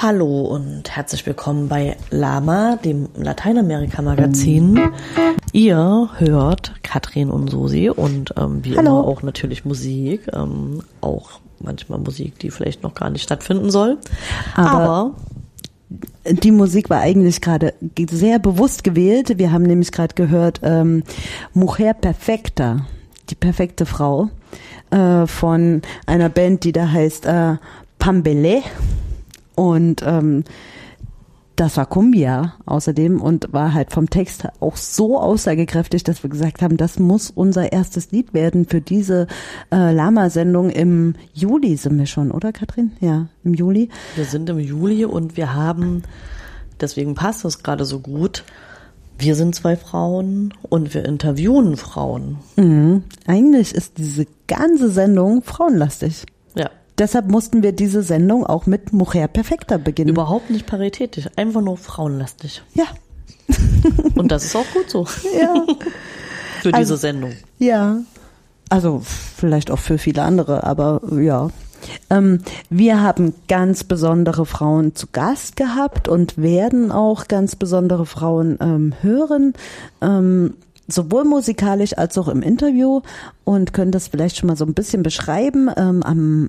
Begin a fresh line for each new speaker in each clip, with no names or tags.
Hallo und herzlich willkommen bei Lama, dem Lateinamerika-Magazin. Ihr hört Katrin und Susi und wie
Hallo.
immer auch natürlich Musik, auch manchmal Musik, die vielleicht noch gar nicht stattfinden soll. Aber
die Musik war eigentlich gerade sehr bewusst gewählt. Wir haben nämlich gerade gehört Mujer Perfecta, die perfekte Frau, von einer Band, die da heißt Pambelé. Und das war Cumbia außerdem und war halt vom Text auch so aussagekräftig, dass wir gesagt haben, das muss unser erstes Lied werden für diese Lama-Sendung. Im Juli sind wir schon, oder Katrin? Ja, im Juli.
Wir sind im Juli und wir haben, deswegen passt das gerade so gut, wir sind 2 Frauen und wir interviewen Frauen.
Mhm. Eigentlich ist diese ganze Sendung frauenlastig.
Ja.
Deshalb mussten wir diese Sendung auch mit Mujer Perfecta beginnen.
Überhaupt nicht paritätisch, einfach nur frauenlastig.
Ja.
Und das ist auch gut so.
Ja.
Für diese Sendung.
Ja. Also vielleicht auch für viele andere, aber ja. Wir haben ganz besondere Frauen zu Gast gehabt und werden auch ganz besondere Frauen hören. Sowohl musikalisch als auch im Interview und können das vielleicht schon mal so ein bisschen beschreiben. Am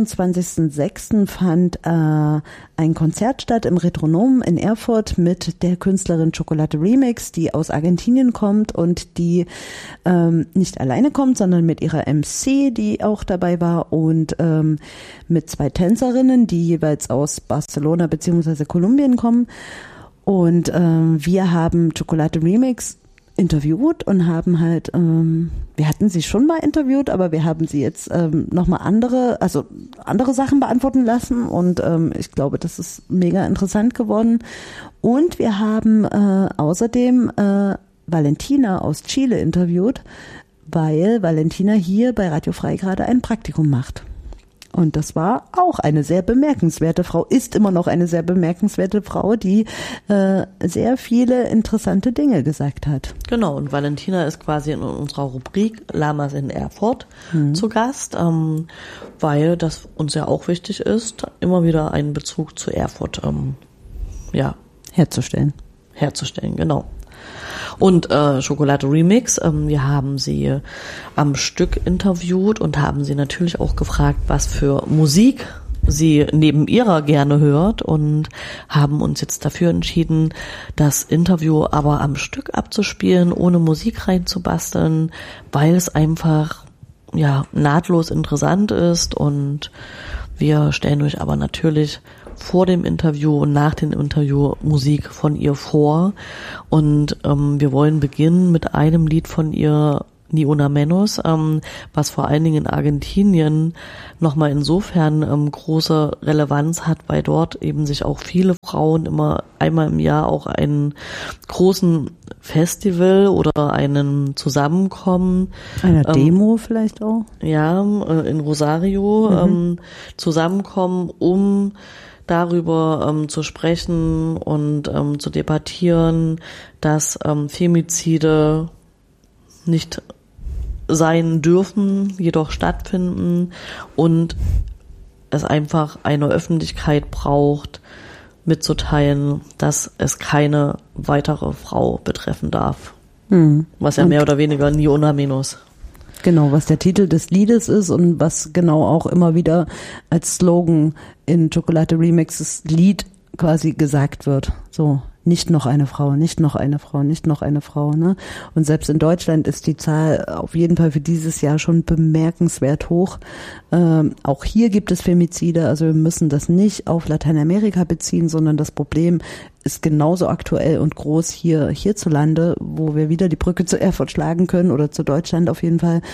21.06. fand ein Konzert statt im Retronom in Erfurt mit der Künstlerin Chocolate Remix, die aus Argentinien kommt und die nicht alleine kommt, sondern mit ihrer MC, die auch dabei war und mit 2 Tänzerinnen, die jeweils aus Barcelona bzw. Kolumbien kommen. Und wir haben Chocolate Remix interviewt und haben halt, wir hatten sie schon mal interviewt, aber wir haben sie jetzt nochmal andere Sachen beantworten lassen und ich glaube, das ist mega interessant geworden. Und wir haben außerdem Valentina aus Chile interviewt, weil Valentina hier bei Radio Frei gerade ein Praktikum macht. Und das war auch eine sehr bemerkenswerte Frau, ist immer noch eine sehr bemerkenswerte Frau, die sehr viele interessante Dinge gesagt hat.
Genau, und Valentina ist quasi in unserer Rubrik Lamas in Erfurt zu Gast, weil das uns ja auch wichtig ist, immer wieder einen Bezug zu Erfurt
herzustellen,
genau. Und Chocolate Remix, wir haben sie am Stück interviewt und haben sie natürlich auch gefragt, was für Musik sie neben ihrer gerne hört und haben uns jetzt dafür entschieden, das Interview aber am Stück abzuspielen, ohne Musik reinzubasteln, weil es einfach nahtlos interessant ist und wir stellen euch aber natürlich vor dem Interview und nach dem Interview Musik von ihr vor und wir wollen beginnen mit einem Lied von ihr, Ni Una Menos, was vor allen Dingen in Argentinien nochmal insofern große Relevanz hat, weil dort eben sich auch viele Frauen immer einmal im Jahr auch einen großen Festival oder einen Zusammenkommen.
Einer Demo vielleicht auch?
Ja, in Rosario zusammenkommen, um darüber zu sprechen und zu debattieren, dass Femizide nicht sein dürfen, jedoch stattfinden und es einfach eine Öffentlichkeit braucht, mitzuteilen, dass es keine weitere Frau betreffen darf. Was ja mehr oder weniger Ni Una Menos.
Genau, was der Titel des Liedes ist und was genau auch immer wieder als Slogan in Chocolate Remixes Lied quasi gesagt wird. So, nicht noch eine Frau, nicht noch eine Frau, nicht noch eine Frau, ne? Und selbst in Deutschland ist die Zahl auf jeden Fall für dieses Jahr schon bemerkenswert hoch. Auch hier gibt es Femizide, also wir müssen das nicht auf Lateinamerika beziehen, sondern das Problem ist genauso aktuell und groß hierzulande, wo wir wieder die Brücke zu Erfurt schlagen können oder zu Deutschland auf jeden Fall.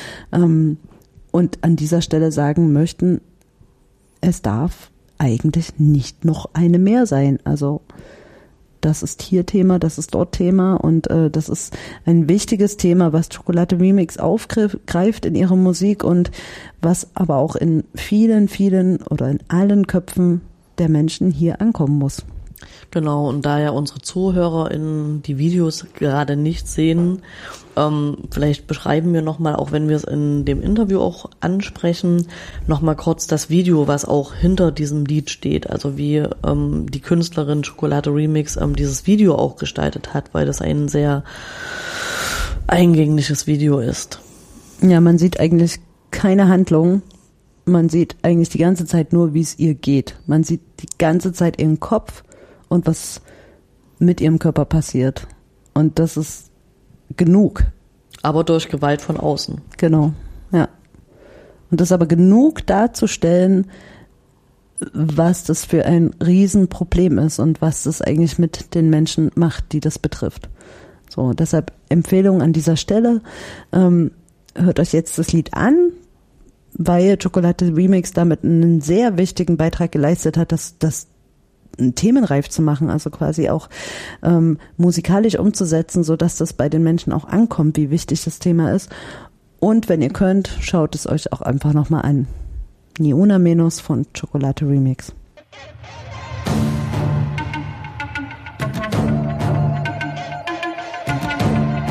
Und an dieser Stelle sagen möchten, es darf eigentlich nicht noch eine mehr sein. Also das ist hier Thema, das ist dort Thema und das ist ein wichtiges Thema, was Chocolate Remix aufgreift in ihrer Musik und was aber auch in vielen oder in allen Köpfen der Menschen hier ankommen muss.
Genau, und da ja unsere ZuhörerInnen die Videos gerade nicht sehen, vielleicht beschreiben wir nochmal, auch wenn wir es in dem Interview auch ansprechen, nochmal kurz das Video, was auch hinter diesem Lied steht. Also wie die Künstlerin Schokolade Remix dieses Video auch gestaltet hat, weil das ein sehr eingängliches Video ist.
Ja, man sieht eigentlich keine Handlung. Man sieht eigentlich die ganze Zeit nur, wie es ihr geht. Man sieht die ganze Zeit ihren Kopf und was mit ihrem Körper passiert. Und das ist genug.
Aber durch Gewalt von außen.
Genau, ja. Und das ist aber genug darzustellen, was das für ein Riesenproblem ist und was das eigentlich mit den Menschen macht, die das betrifft. So, deshalb Empfehlung an dieser Stelle. Hört euch jetzt das Lied an, weil Chocolate Remix damit einen sehr wichtigen Beitrag geleistet hat, das themenreif zu machen, also quasi auch musikalisch umzusetzen, so dass das bei den Menschen auch ankommt, wie wichtig das Thema ist. Und wenn ihr könnt, schaut es euch auch einfach nochmal an. Ni una menos von Chocolate Remix.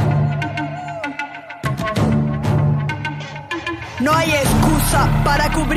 No hay excusa para cubrir